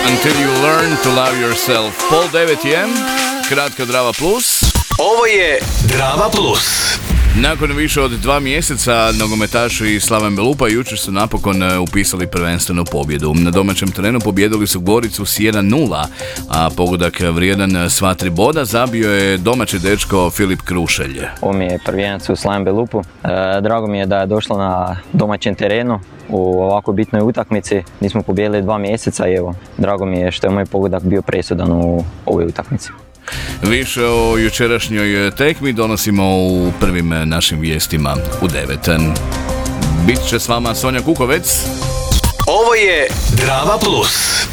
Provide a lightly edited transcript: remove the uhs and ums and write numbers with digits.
Until you learn to love yourself. Pol 9 je, kratka Drava Plus. Ovo je Drava Plus. Nakon više od 2 mjeseca nogometaši Slaven Belupa jučer su napokon upisali prvenstvenu pobjedu. Na domaćem terenu pobjedili su Goricu s 1:0, a pogodak vrijedan sva 3 boda zabio je domaći dečko Filip Krušelj. Ovo mi je prvijenac u Slaven Belupu. Drago mi je da je došlo na domaćem terenu u ovako bitnoj utakmici. Nismo pobijedili 2 mjeseca i evo, drago mi je što je moj pogodak bio presudan u ovoj utakmici. Više o jučerašnjoj tekmi donosimo u prvim našim vijestima u 9. Bit će s vama Sonja Kukovec. Ovo je Drava Plus.